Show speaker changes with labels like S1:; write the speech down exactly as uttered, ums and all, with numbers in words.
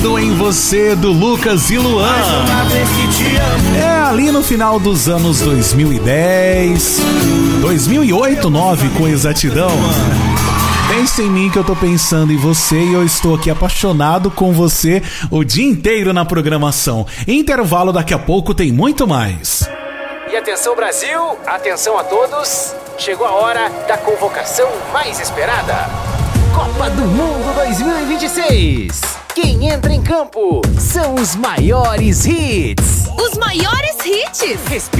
S1: Em Você, do Lucas e Luan. É ali no final dos anos dois mil e dez, dois mil e oito, nove com exatidão. Pensa em mim que eu tô pensando em você e eu estou aqui apaixonado com você o dia inteiro na programação. Intervalo, daqui a pouco tem muito mais.
S2: E atenção, Brasil, atenção a todos, chegou a hora da convocação mais esperada. Copa do Mundo dois mil e vinte e seis. Quem entra em campo são os maiores hits.
S3: Os maiores hits.
S2: Respira.